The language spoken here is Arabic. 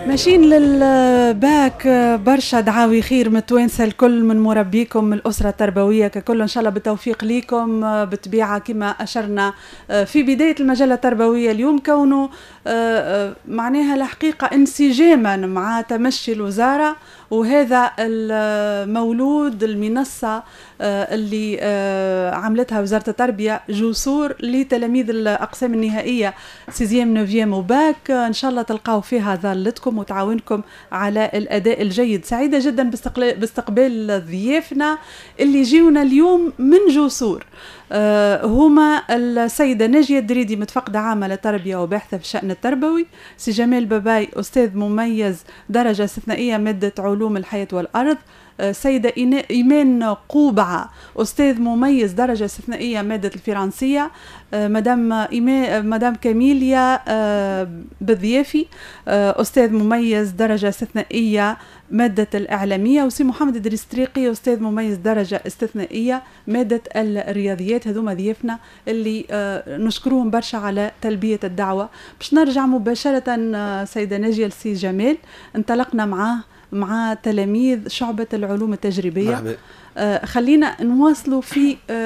ماشيين للباك برشا دعاوي خير متوانسة الكل من مربيكم من الأسرة التربوية ككل، إن شاء الله بالتوفيق ليكم بطبيعة كما أشرنا في بداية المجلة التربوية اليوم، كونه معناها الحقيقة انسجاما مع تمشي الوزارة وهذا المولود المنصة اللي عملتها وزارة التربية جسور لتلاميذ الأقسام النهائية سيزيام نوفيام وباك. إن شاء الله تلقاو فيها ظلتكم وتعاونكم على الأداء الجيد. سعيدة جدا باستقبال ضيافنا اللي جيونا اليوم من جسور، هما السيدة ناجية الدريدي متفقدة عامة للتربية وباحثة في الشأن التربوي، سي جمال باباي أستاذ مميز درجة استثنائية مادة علوم الحياة والأرض، سيدة إيمان قوبعة أستاذ مميز درجة استثنائية مادة الفرنسية، مدام كاميليا بالضيافي أستاذ مميز درجة استثنائية مادة الإعلامية، وسي محمد إدريس طريقي أستاذ مميز درجة استثنائية مادة الرياضيات. هذوما ضيافنا اللي نشكرهم برشا على تلبية الدعوة. باش نرجع مباشرة سيدة ناجية لسي جمال، انطلقنا مع تلاميذ شعبة العلوم التجريبية. خلينا نواصلوا في